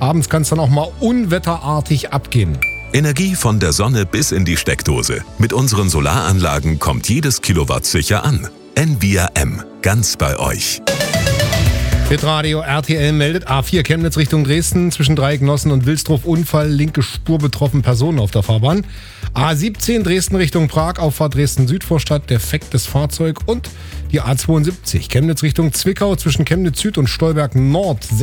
Abends kann es dann auch mal unwetterartig abgehen. Energie von der Sonne bis in die Steckdose. Mit unseren Solaranlagen kommt jedes Kilowatt sicher an. Envia M. Ganz bei euch. Hitradio RTL meldet A4 Chemnitz Richtung Dresden. Zwischen Dreiecknossen und Wilsdruf Unfall. Linke Spur betroffen, Personen auf der Fahrbahn. A17 Dresden Richtung Prag. Auffahrt Dresden Südvorstadt. Defektes Fahrzeug. Und die A72 Chemnitz Richtung Zwickau. Zwischen Chemnitz Süd und Stolberg Nord.